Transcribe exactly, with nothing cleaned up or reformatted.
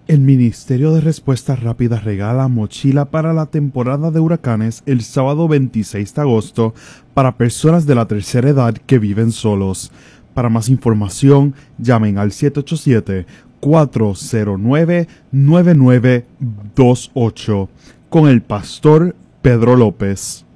El Ministerio de Respuesta Rápida regala mochila para la temporada de huracanes el sábado veintiséis de agosto para personas de la tercera edad que viven solos. Para más información, llamen al siete ocho siete, cuatro cero nueve, nueve nueve dos ocho con el pastor Pedro López.